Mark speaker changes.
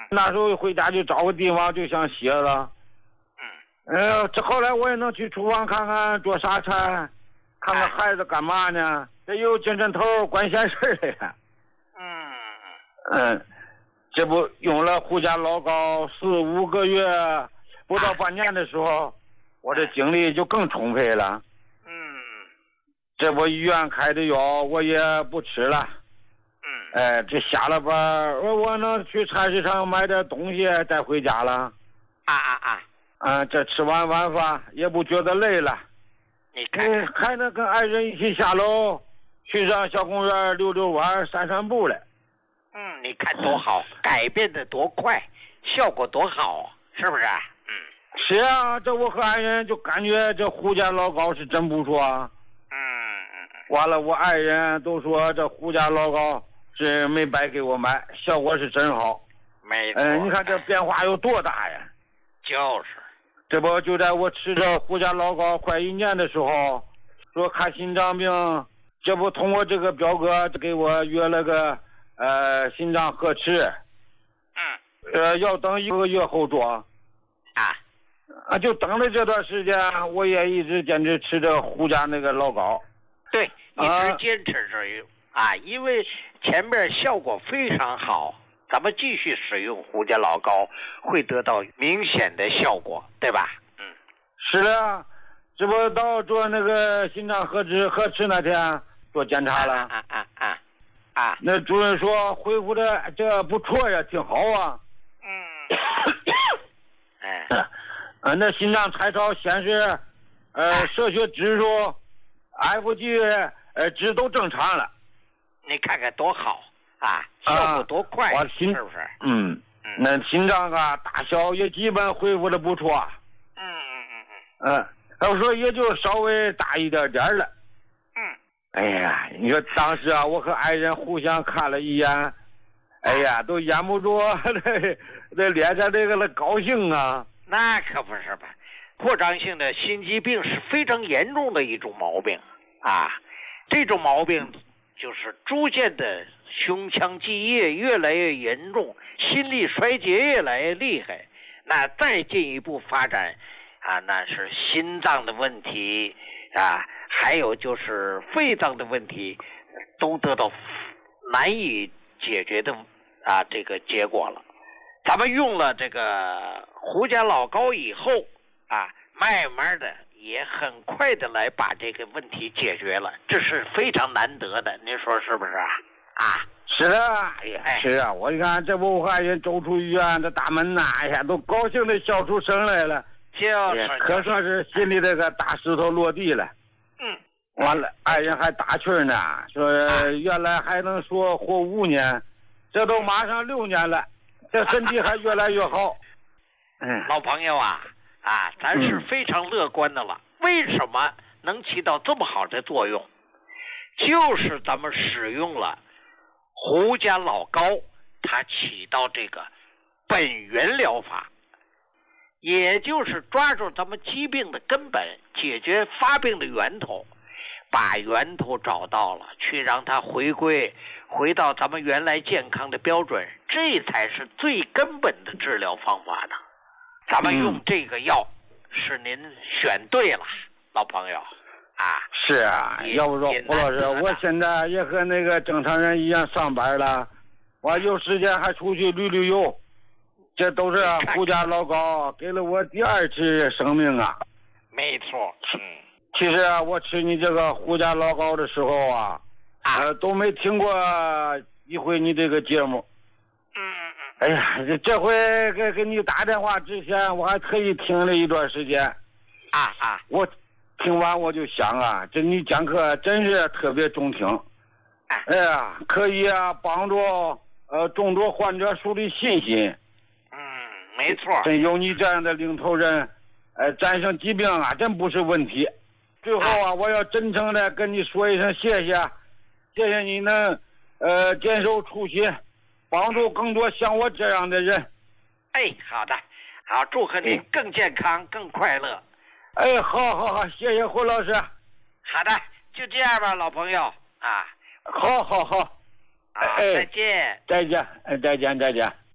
Speaker 1: 那时候回家就找个地方就想歇了。这后来我也能去厨房看看做啥菜，看看孩子干嘛呢？这有精神头管闲事的呀。这不用了胡家老高4、5个月，不到半年的时候，我的精力就更充沛了。这不医院开的药我也不吃了。这下了班我能去菜市场买点东西再回家了。这吃完晚饭也不觉得累了。
Speaker 2: 你看，
Speaker 1: 还能跟爱人一起下楼去上小公园溜溜弯散散步了。
Speaker 2: 你看多好，改变的多快，效果多好，是不是？
Speaker 1: 是啊，这我和爱人就感觉这胡家老高是真不错啊。完了，我爱人都说这胡家老高是没白给我买，效果是真好。
Speaker 2: 没错。
Speaker 1: 你看这变化有多大呀？
Speaker 2: 就是。
Speaker 1: 这不就在我吃着胡家老高快1年的时候，说看心脏病，这不通过这个表哥给我约了个心脏核磁。要等1个月后做。就等了这段时间，我也一直坚持吃着胡家那个老高。
Speaker 2: 对，一直坚持着用因为前面效果非常好，咱们继续使用胡家老高会得到明显的效果，对吧？
Speaker 1: 是的，这不到做那个心脏核磁那天做检查了。那主任说恢复的这不错呀，挺好啊。那心脏彩超显示射血指数FG 值都正常了。
Speaker 2: 你看看多好效果多快，是不是？
Speaker 1: 那心脏大小也基本恢复的不错。要说也就稍微大一点点了。哎呀，你说当时我和爱人互相看了一眼，哎呀，都掩不住那脸上这个高兴啊。
Speaker 2: 那可不是吧，扩张性的心肌病是非常严重的一种毛病这种毛病就是逐渐的胸腔积液越来越严重，心力衰竭越来越厉害，那再进一步发展那是心脏的问题还有就是肺脏的问题都得到难以解决的这个结果了。咱们用了这个胡家老高以后慢慢的也很快的来把这个问题解决了，这是非常难得的，您说是不是
Speaker 1: 是的，是啊，我一看这不我爱人走出医院的大门都高兴的笑出声来了。
Speaker 2: 就是
Speaker 1: 可算是心里这个大石头落地了。完了，爱人还打趣呢，说原来还能说活5年，这都马上6年了，这身体还越来越好。
Speaker 2: 老朋友咱是非常乐观的了。为什么能起到这么好的作用？就是咱们使用了胡家老高，它起到这个本源疗法，也就是抓住咱们疾病的根本，解决发病的源头，把源头找到了，去让它回到咱们原来健康的标准，这才是最根本的治疗方法的。咱们用这个药是您选对了，老朋友
Speaker 1: 是要不说胡老师，我现在也和那个正常人一样上班了，我有时间还出去旅游，这都是胡家老高给了我第2次生命
Speaker 2: 没错。
Speaker 1: 其实我吃你这个胡家老高的时候都没听过一回你这个节目。哎呀，这回给你打电话之前，我还特意听了一段时间。我听完我就想这你讲课真是特别中听。哎呀，可以帮助众多患者树立信心。
Speaker 2: 没错。
Speaker 1: 真有你这样的领头人，战胜疾病真不是问题。最后我要真诚的跟你说一声谢谢，谢谢你能坚守初心，帮助更多像我这样的人。
Speaker 2: 好的，好，祝贺你更健康更快乐。
Speaker 1: 好，谢谢胡老师。
Speaker 2: 好的，就这样吧，老朋友
Speaker 1: 好，
Speaker 2: 再见。
Speaker 1: 再见。